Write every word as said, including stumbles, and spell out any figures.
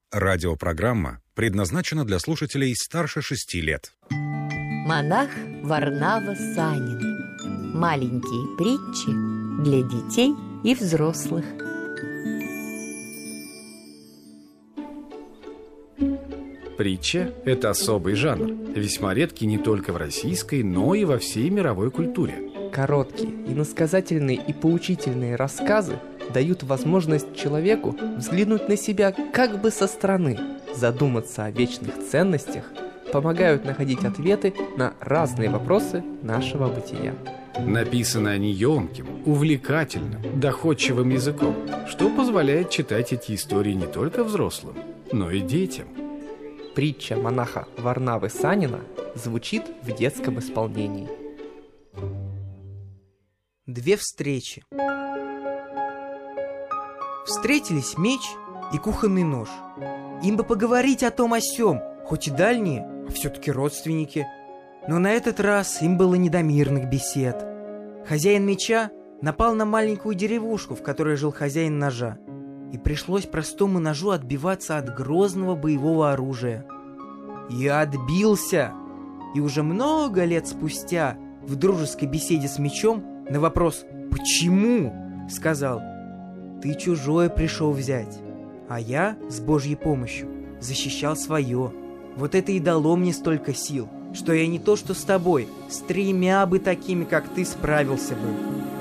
Радиопрограмма предназначена для слушателей старше шести лет. Монах Варнава Санин. Маленькие притчи для детей и взрослых. Притча – это особый жанр, весьма редкий не только в российской, но и во всей мировой культуре. Короткие, иносказательные и поучительные рассказы дают возможность человеку взглянуть на себя как бы со стороны, задуматься о вечных ценностях, помогают находить ответы на разные вопросы нашего бытия. Написаны они емким, увлекательным, доходчивым языком, что позволяет читать эти истории не только взрослым, но и детям. Притча монаха Варнавы Санина звучит в детском исполнении. Две встречи. Встретились меч и кухонный нож. Им бы поговорить о том о сём, хоть и дальние, а все-таки родственники. Но на этот раз им было не до мирных бесед. Хозяин меча напал на маленькую деревушку, в которой жил хозяин ножа, и пришлось простому ножу отбиваться от грозного боевого оружия. И отбился! И уже много лет спустя, в дружеской беседе с мечом, на вопрос «Почему?» сказал: «Ты чужое пришел взять, а я с Божьей помощью защищал свое. Вот это и дало мне столько сил, что я не то что с тобой, с тремя бы такими, как ты, справился бы».